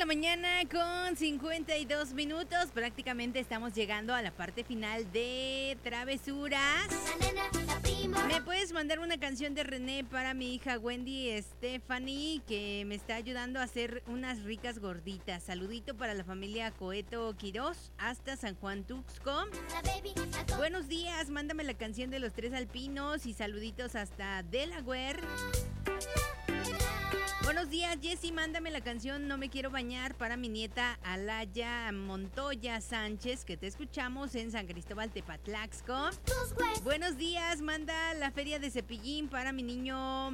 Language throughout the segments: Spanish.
mañana con 52 minutos. Prácticamente estamos llegando a la parte final de Travesuras. ¿Me puedes mandar una canción de René para mi hija Wendy Stephanie, que me está ayudando a hacer unas ricas gorditas? Saludito para la familia Coeto Quirós hasta San Juan Tuxco. Buenos días, mándame la canción de Los Tres Alpinos y saluditos hasta Delaware. Buenos días, Jessy, mándame la canción No me quiero bañar para mi nieta Alaya Montoya Sánchez, que te escuchamos en San Cristóbal Tepatlaxco. Buenos días, manda la feria de Cepillín para mi niño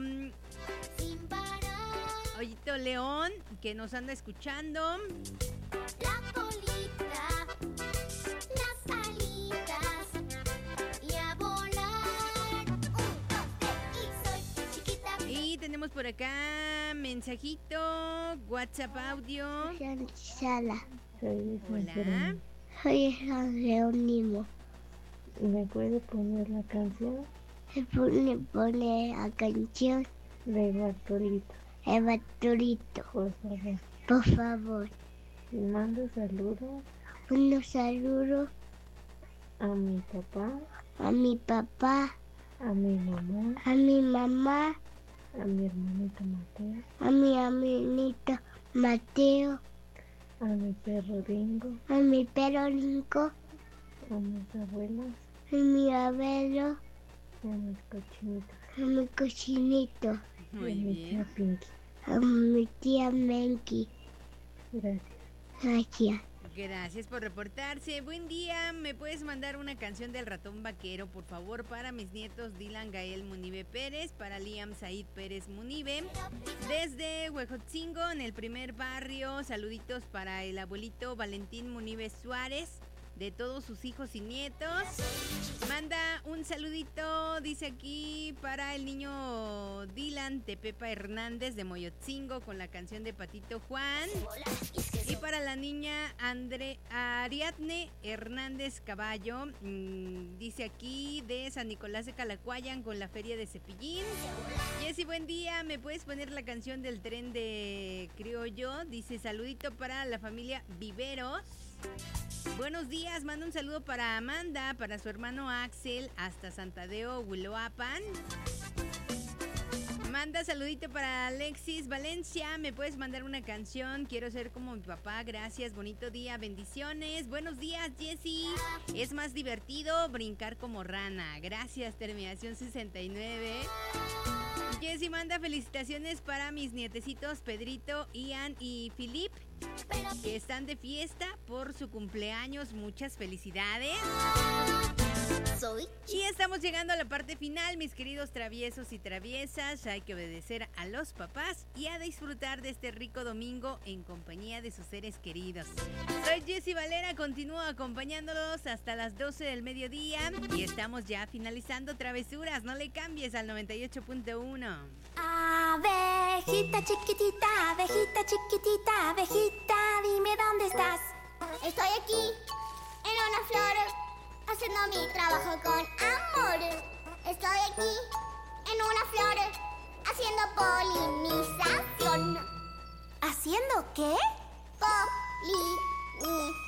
Ollito León, que nos anda escuchando. La colita, las alitas y a volar. 1, 2, 3 y soy chiquita. Y tenemos por acá mensajito, WhatsApp audio. Sala. Hola. Soy San Jerónimo. ¿Me puede poner la canción Se pone la canción de Bartolito, de Bartolito, por favor? por favor. Y mando saludos Un saludo a mi papá, a mi papá, a mi mamá, a mi mamá, a mi hermanito Mateo, a mi amiguito Mateo, a mi perro Ringo, a mi perro Linco, a mis abuelos, a mi abuelo, a mis cochinitos, a mi cochinito, Muy y a mi bien. tía Pinky. a mi tía Menki. Gracias. Gracias. Gracias por reportarse. Buen día. ¿Me puedes mandar una canción del Ratón Vaquero, por favor, para mis nietos Dylan Gael Munive Pérez, para Liam Said Pérez Munive, desde Huejotzingo, en el primer barrio? Saluditos para el abuelito Valentín Munive Suárez, de todos sus hijos y nietos. Manda un saludito, dice aquí, para el niño Dylan Tepepa Hernández de Moyotzingo, con la canción de Patito Juan. Y para la niña Ariadne Hernández Caballo, dice aquí, de San Nicolás de Calacuayan, con la feria de Cepillín. Jessy, buen día, ¿me puedes poner la canción del tren de Criollo? Dice, saludito para la familia Viveros. Buenos días, mando un saludo para Amanda, para su hermano Axel, hasta Santadeo, Huiloapan. Manda saludito para Alexis Valencia, ¿me puedes mandar una canción? Quiero ser como mi papá, gracias, bonito día, bendiciones. Buenos días, Jessy, es más divertido brincar como rana. Gracias, terminación 69. Jessy manda felicitaciones para mis nietecitos Pedrito, Ian y Filip, que están de fiesta por su cumpleaños. Muchas felicidades. Y estamos llegando a la parte final, mis queridos traviesos y traviesas. Hay que obedecer a los papás y a disfrutar de este rico domingo en compañía de sus seres queridos. Soy Jessy Valera, continúo acompañándolos hasta las 12 del mediodía y estamos ya finalizando Travesuras. No le cambies al 98.1. Abejita chiquitita, abejita, dime dónde estás. Estoy aquí, en una flor, haciendo mi trabajo con amor. Estoy aquí, en una flor, haciendo polinización. ¿Haciendo qué? Polinización.